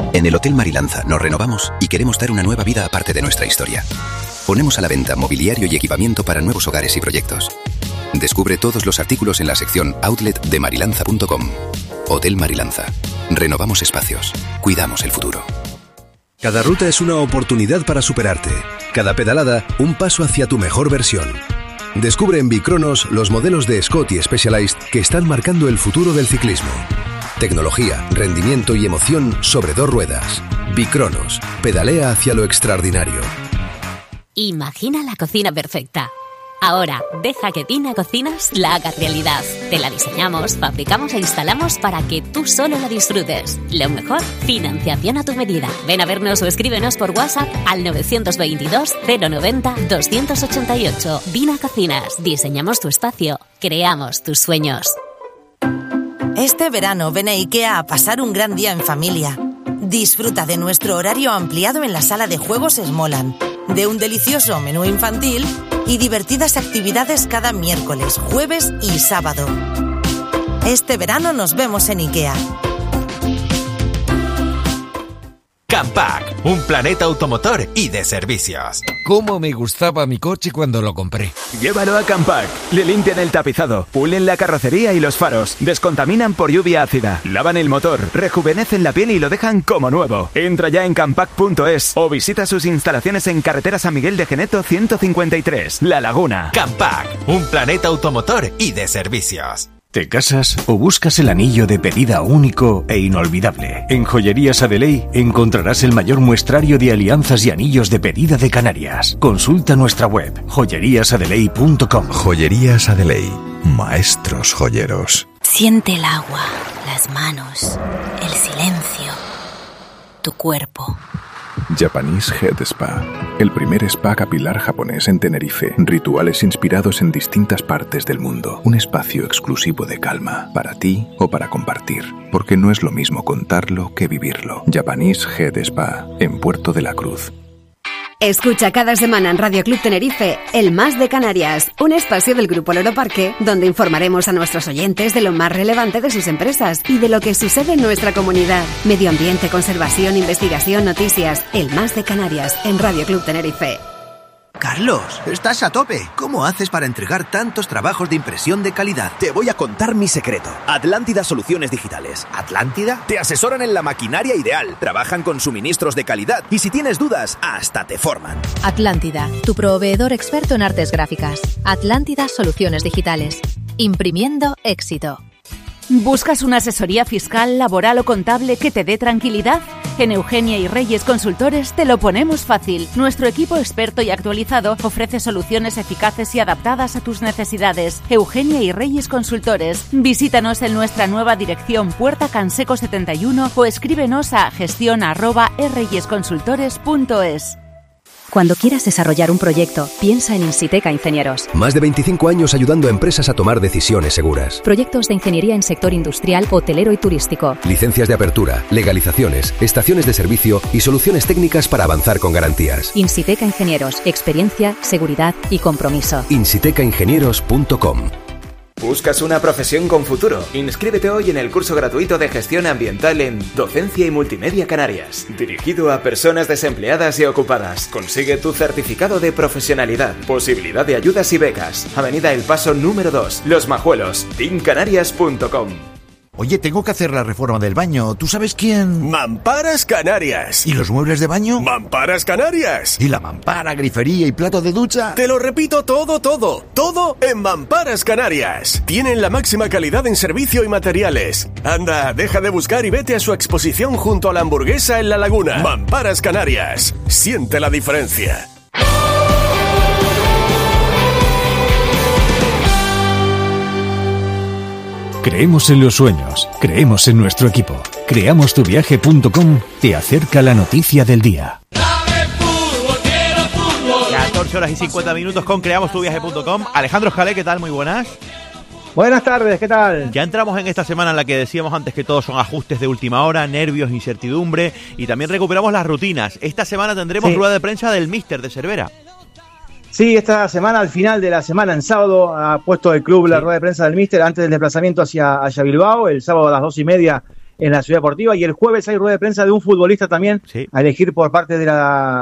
En el Hotel Marilanza nos renovamos y queremos dar una nueva vida aparte de nuestra historia. Ponemos a la venta mobiliario y equipamiento para nuevos hogares y proyectos. Descubre todos los artículos en la sección Outlet de marilanza.com. Hotel Marilanza. Renovamos espacios. Cuidamos el futuro. Cada ruta es una oportunidad para superarte. Cada pedalada, un paso hacia tu mejor versión. Descubre en Bicronos los modelos de Scott y Specialized que están marcando el futuro del ciclismo. Tecnología, rendimiento y emoción sobre 2 ruedas. Bicronos. Pedalea hacia lo extraordinario. Imagina la cocina perfecta. Ahora, deja que Dina Cocinas la haga realidad. Te la diseñamos, fabricamos e instalamos para que tú solo la disfrutes. Lo mejor, financiación a tu medida. Ven a vernos o escríbenos por WhatsApp al 922 090 288. Dina Cocinas. Diseñamos tu espacio. Creamos tus sueños. Este verano ven a IKEA a pasar un gran día en familia. Disfruta de nuestro horario ampliado en la sala de juegos Smoland, de un delicioso menú infantil y divertidas actividades cada miércoles, jueves y sábado. Este verano nos vemos en IKEA. Campac, un planeta automotor y de servicios. Cómo me gustaba mi coche cuando lo compré. Llévalo a Campac. Le limpian el tapizado, pulen la carrocería y los faros, descontaminan por lluvia ácida, lavan el motor, rejuvenecen la piel y lo dejan como nuevo. Entra ya en campac.es o visita sus instalaciones en carretera San Miguel de Geneto 153, La Laguna. Campac, un planeta automotor y de servicios. ¿Te casas o buscas el anillo de pedida único e inolvidable? En Joyerías Adeley encontrarás el mayor muestrario de alianzas y anillos de pedida de Canarias. Consulta nuestra web, joyeríasadeley.com. Joyerías Adeley, maestros joyeros. Siente el agua, las manos, el silencio, tu cuerpo. Japanese Head Spa, el primer spa capilar japonés en Tenerife. Rituales inspirados en distintas partes del mundo. Un espacio exclusivo de calma, para ti o para compartir. Porque no es lo mismo contarlo que vivirlo. Japanese Head Spa, en Puerto de la Cruz. Escucha cada semana en Radio Club Tenerife El Más de Canarias, un espacio del Grupo Loro Parque donde informaremos a nuestros oyentes de lo más relevante de sus empresas y de lo que sucede en nuestra comunidad. Medio ambiente, conservación, investigación, noticias. El Más de Canarias en Radio Club Tenerife. Carlos, estás a tope. ¿Cómo haces para entregar tantos trabajos de impresión de calidad? Te voy a contar mi secreto. Atlántida Soluciones Digitales. ¿Atlántida? Te asesoran en la maquinaria ideal, trabajan con suministros de calidad y si tienes dudas, hasta te forman. Atlántida, tu proveedor experto en artes gráficas. Atlántida Soluciones Digitales. Imprimiendo éxito. ¿Buscas una asesoría fiscal, laboral o contable que te dé tranquilidad? En Eugenia y Reyes Consultores te lo ponemos fácil. Nuestro equipo experto y actualizado ofrece soluciones eficaces y adaptadas a tus necesidades. Eugenia y Reyes Consultores. Visítanos en nuestra nueva dirección Puerta Canseco 71 o escríbenos a gestion@reyesconsultores.es. Cuando quieras desarrollar un proyecto, piensa en Insiteca Ingenieros. Más de 25 años ayudando a empresas a tomar decisiones seguras. Proyectos de ingeniería en sector industrial, hotelero y turístico. Licencias de apertura, legalizaciones, estaciones de servicio y soluciones técnicas para avanzar con garantías. Insiteca Ingenieros. Experiencia, seguridad y compromiso. insitecaingenieros.com. ¿Buscas una profesión con futuro? Inscríbete hoy en el curso gratuito de Gestión Ambiental en Docencia y Multimedia Canarias, dirigido a personas desempleadas y ocupadas. Consigue tu certificado de profesionalidad, posibilidad de ayudas y becas. Avenida El Paso número 2, Los Majuelos, teamcanarias.com. Oye, tengo que hacer la reforma del baño. ¿Tú sabes quién? Mamparas Canarias. ¿Y los muebles de baño? Mamparas Canarias. ¿Y la mampara, grifería y plato de ducha? Te lo repito todo. Todo en Mamparas Canarias. Tienen la máxima calidad en servicio y materiales. Anda, deja de buscar y vete a su exposición junto a la Hamburguesa en La Laguna. Mamparas Canarias. Siente la diferencia. Creemos en los sueños, creemos en nuestro equipo. Creamostuviaje.com te acerca la noticia del día. 14 horas y 50 minutos con creamostuviaje.com. Alejandro Jalé, ¿qué tal? Muy buenas. Buenas tardes, ¿qué tal? Ya entramos en esta semana en la que decíamos antes que todos son ajustes de última hora, nervios, incertidumbre y también recuperamos las rutinas. Esta semana tendremos rueda de prensa del míster de Cervera. Sí, esta semana, al final de la semana, en sábado, ha puesto el club la rueda de prensa del míster antes del desplazamiento hacia Bilbao. El sábado a las 2:30 en la Ciudad Deportiva, y el jueves hay rueda de prensa de un futbolista también a elegir por parte del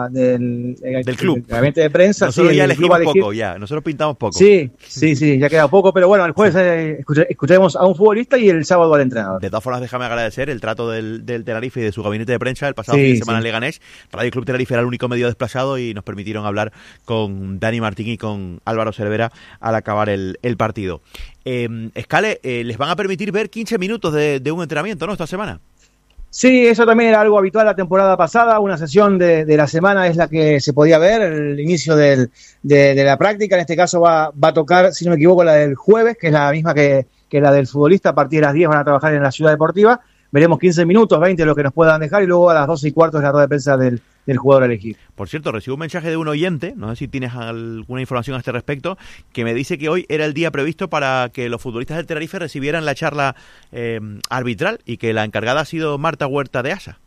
club. Del gabinete de prensa. Nosotros ya elegimos poco, nosotros pintamos poco. Sí, ya queda poco, pero bueno, el jueves escucharemos a un futbolista y el sábado al entrenador. De todas formas, déjame agradecer el trato del Tenerife y de su gabinete de prensa el pasado fin de semana en Leganés. Radio Club Tenerife era el único medio desplazado y nos permitieron hablar con Dani Martín y con Álvaro Cervera al acabar el partido. Escale, les van a permitir ver 15 minutos de un entrenamiento, ¿no?, esta semana. Sí, eso también era algo habitual la temporada pasada. Una sesión de la semana es la que se podía ver, el inicio de la práctica. En este caso va a tocar, si no me equivoco, la del jueves, que es la misma que la del futbolista. A partir de las 10 van a trabajar en la Ciudad Deportiva. Veremos 15 minutos, 20 lo que nos puedan dejar, y luego a las 12:15 es la rueda de prensa del jugador a elegir. Por cierto, recibo un mensaje de un oyente, no sé si tienes alguna información a este respecto, que me dice que hoy era el día previsto para que los futbolistas del Tenerife recibieran la charla arbitral y que la encargada ha sido Marta Huerta de Asa.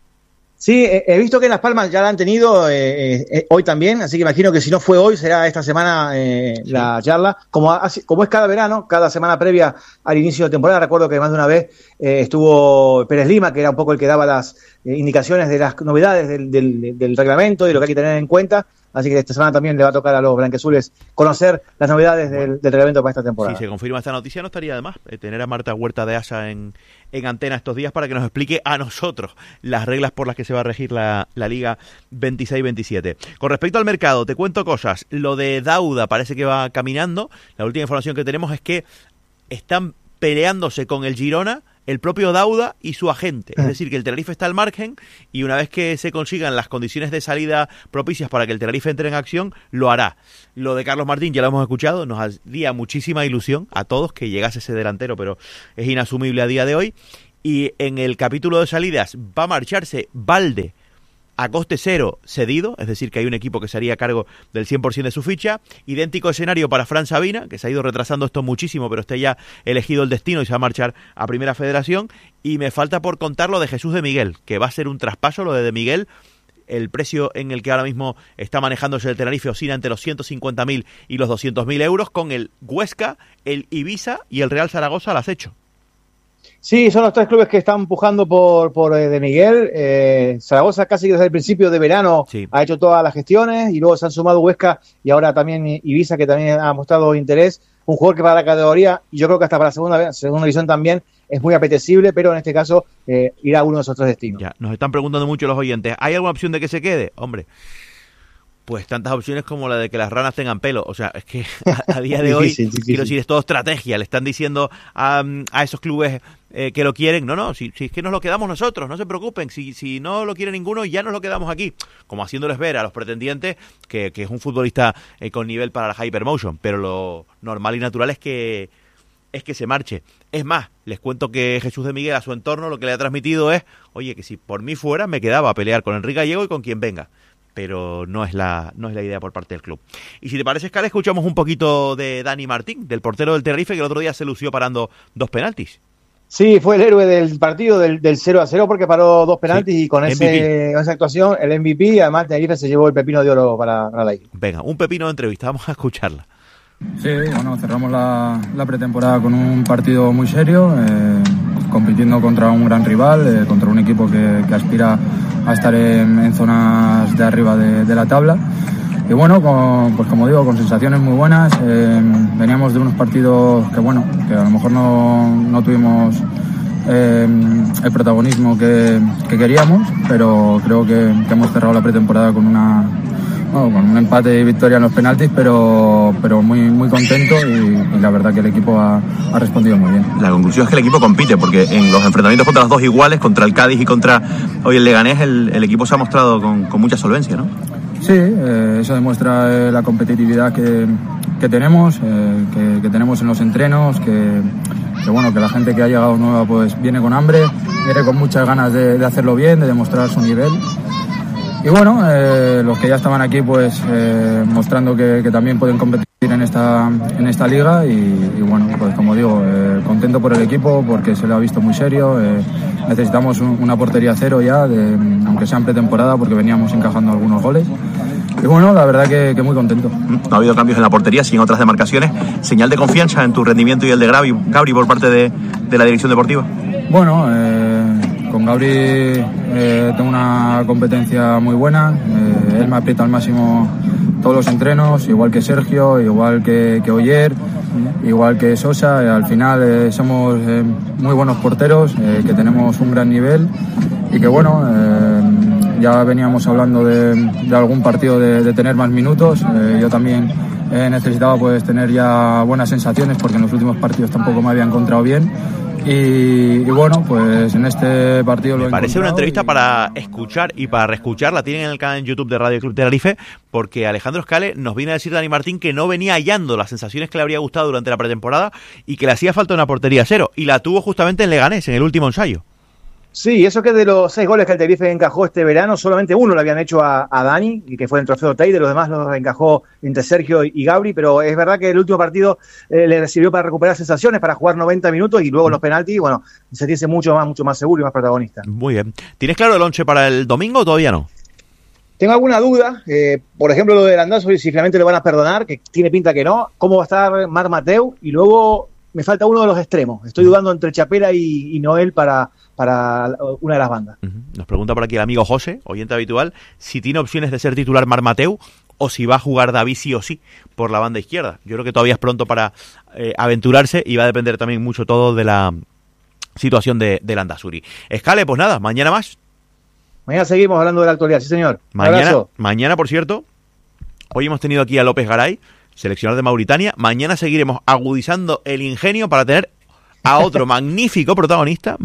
Sí, he visto que en Las Palmas ya la han tenido hoy también, así que imagino que si no fue hoy, será esta semana la charla. Como es cada verano, cada semana previa al inicio de temporada, recuerdo que más de una vez estuvo Pérez Lima, que era un poco el que daba las indicaciones de las novedades del reglamento y lo que hay que tener en cuenta. Así que esta semana también le va a tocar a los blanqueazules conocer las novedades del reglamento para esta temporada. Si se confirma esta noticia, no estaría de más tener a Marta Huerta de Asa en antena estos días para que nos explique a nosotros las reglas por las que se va a regir la Liga 26-27. Con respecto al mercado, te cuento cosas. Lo de Dauda parece que va caminando. La última información que tenemos es que están peleándose con el Girona el propio Dauda y su agente. Es decir, que el Tenerife está al margen y una vez que se consigan las condiciones de salida propicias para que el Tenerife entre en acción, lo hará. Lo de Carlos Martín ya lo hemos escuchado, nos haría muchísima ilusión a todos que llegase ese delantero, pero es inasumible a día de hoy. Y en el capítulo de salidas va a marcharse Valde a coste cero cedido, es decir, que hay un equipo que se haría cargo del 100% de su ficha. Idéntico escenario para Fran Sabina, que se ha ido retrasando esto muchísimo, pero está ya elegido el destino y se va a marchar a Primera Federación. Y me falta por contar lo de Jesús de Miguel, que va a ser un traspaso, lo de Miguel. El precio en el que ahora mismo está manejándose el Tenerife oscila entre los 150.000 y los 200.000 euros, con el Huesca, el Ibiza y el Real Zaragoza al acecho. Sí, son los tres clubes que están empujando por De Miguel. Zaragoza casi desde el principio de verano ha hecho todas las gestiones, y luego se han sumado Huesca y ahora también Ibiza, que también ha mostrado interés. Un jugador que para la categoría, y yo creo que hasta para la segunda división también, es muy apetecible, pero en este caso irá a uno de esos tres destinos. Ya, nos están preguntando mucho los oyentes, ¿hay alguna opción de que se quede? Hombre, pues tantas opciones como la de que las ranas tengan pelo. O sea, es que a día de hoy, quiero decir, es todo estrategia. Le están diciendo a esos clubes que lo quieren. No, si es que nos lo quedamos nosotros, no se preocupen. Si no lo quiere ninguno, ya nos lo quedamos aquí. Como haciéndoles ver a los pretendientes que es un futbolista con nivel para la Hypermotion. Pero lo normal y natural es que se marche. Es más, les cuento que Jesús de Miguel a su entorno lo que le ha transmitido es, oye, que si por mí fuera me quedaba a pelear con Enrique Gallego y con quien venga. Pero no es la idea por parte del club. Y si te parece, Escala, escuchamos un poquito de Dani Martín, del portero del Tenerife, que el otro día se lució parando 2 penaltis. Sí, fue el héroe del partido del 0-0 porque paró 2 penaltis y con esa actuación, el MVP, y además Tenerife se llevó el pepino de oro para la isla. Venga, un pepino de entrevista, vamos a escucharla. Sí, bueno, cerramos la pretemporada con un partido muy serio, compitiendo contra un gran rival, contra un equipo que aspira a estar en zonas de arriba de la tabla. Y bueno, pues como digo, con sensaciones muy buenas. Veníamos de unos partidos que a lo mejor no tuvimos el protagonismo que queríamos, pero creo que hemos cerrado la pretemporada con un empate y victoria en los penaltis, pero muy, muy contento, y la verdad que el equipo ha respondido muy bien. La conclusión es que el equipo compite, porque en los enfrentamientos contra los dos iguales, contra el Cádiz y contra hoy el Leganés, el equipo se ha mostrado con mucha solvencia, ¿no? Sí, eso demuestra la competitividad que tenemos, que tenemos en los entrenos, que la gente que ha llegado nueva pues viene con hambre, viene con muchas ganas de hacerlo bien, de demostrar su nivel. Y bueno, los que ya estaban aquí pues mostrando que también pueden competir en esta liga, y bueno, pues como digo, contento por el equipo porque se lo ha visto muy serio. Necesitamos una portería cero ya, aunque sea en pretemporada, porque veníamos encajando algunos goles. Y bueno, la verdad que muy contento. No ha habido cambios en la portería, sin otras demarcaciones. ¿Señal de confianza en tu rendimiento y el de Gabri por parte de la dirección deportiva? Bueno, con Gabri tengo una competencia muy buena, él me aprieta al máximo todos los entrenos, igual que Sergio, igual que Oyer, igual que Sosa. Al final somos muy buenos porteros, que tenemos un gran nivel y que bueno, ya veníamos hablando de algún partido de tener más minutos. Yo también necesitaba pues tener ya buenas sensaciones porque en los últimos partidos tampoco me había encontrado bien. Y bueno, pues en este partido Me parece una entrevista para escuchar y para reescuchar. La tienen en el canal en YouTube de Radio Club Tenerife, porque Alejandro Scale nos viene a decir, Dani Martín, que no venía hallando las sensaciones que le habría gustado durante la pretemporada y que le hacía falta una portería a cero. Y la tuvo justamente en Leganés, en el último ensayo. Sí, eso que de los 6 goles que el Tenerife encajó este verano, solamente uno lo habían hecho a Dani, y que fue el trofeo Teide, los demás los encajó entre Sergio y Gabri, pero es verdad que el último partido le sirvió para recuperar sensaciones, para jugar 90 minutos y luego los penaltis, bueno, sentirse mucho más seguro y más protagonista. Muy bien. ¿Tienes claro el once para el domingo o todavía no? Tengo alguna duda, por ejemplo lo de Landázuri, si finalmente lo van a perdonar, que tiene pinta que no, cómo va a estar Marc Mateu, y luego me falta uno de los extremos. Estoy dudando entre Chapela y Noel para una de las bandas. Nos pregunta por aquí el amigo José, oyente habitual, si tiene opciones de ser titular Marc Mateu o si va a jugar David sí o sí por la banda izquierda. Yo creo que todavía es pronto para aventurarse y va a depender también mucho todo de la situación de Landázuri. Scale, pues nada, mañana más. Mañana seguimos hablando de la actualidad, sí señor. Mañana, por cierto, hoy hemos tenido aquí a López Garay, seleccionador de Mauritania. Mañana seguiremos agudizando el ingenio para tener a otro magnífico protagonista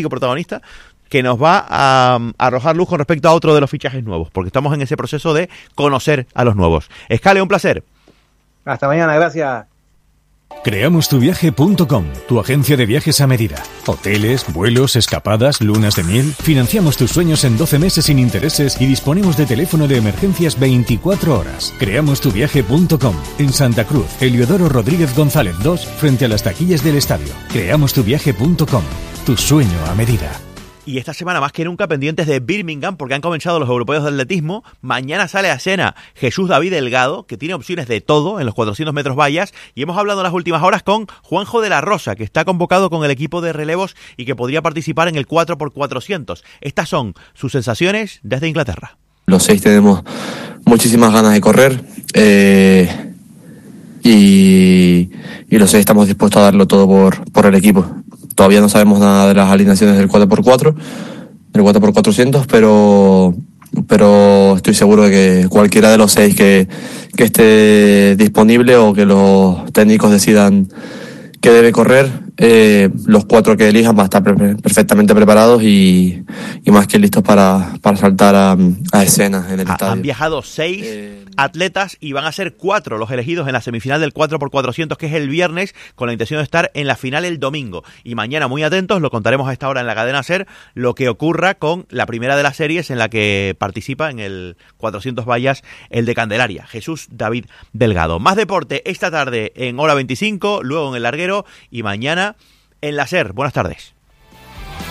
que nos va a arrojar luz con respecto a otro de los fichajes nuevos, porque estamos en ese proceso de conocer a los nuevos. Scale, un placer. Hasta mañana, gracias. Creamostuviaje.com, tu agencia de viajes a medida. Hoteles, vuelos, escapadas, lunas de miel. Financiamos tus sueños en 12 meses sin intereses y disponemos de teléfono de emergencias 24 horas. Creamostuviaje.com, en Santa Cruz, Heliodoro Rodríguez González 2, frente a las taquillas del estadio. Creamostuviaje.com, tu sueño a medida. Y esta semana más que nunca pendientes de Birmingham, porque han comenzado los europeos de atletismo. Mañana sale a escena Jesús David Delgado, que tiene opciones de todo en los 400 metros vallas. Y hemos hablado en las últimas horas con Juanjo de la Rosa, que está convocado con el equipo de relevos y que podría participar en el 4x400. Estas son sus sensaciones desde Inglaterra. Los 6 tenemos muchísimas ganas de correr y los 6 estamos dispuestos a darlo todo por el equipo. Todavía no sabemos nada de las alineaciones del 4x4, del 4x400, pero estoy seguro de que cualquiera de los 6 que esté disponible o que los técnicos decidan que debe correr, los 4 que elijan van a estar perfectamente preparados y más que listos para saltar a escena en el estadio. Han viajado 6 atletas y van a ser 4 los elegidos en la semifinal del 4x400, que es el viernes, con la intención de estar en la final el domingo. Y mañana, muy atentos, lo contaremos a esta hora en la cadena SER, lo que ocurra con la primera de las series en la que participa en el 400 vallas el de Candelaria, Jesús David Delgado. Más deporte esta tarde en Hora 25, luego en el Larguero y mañana en la SER. Buenas tardes.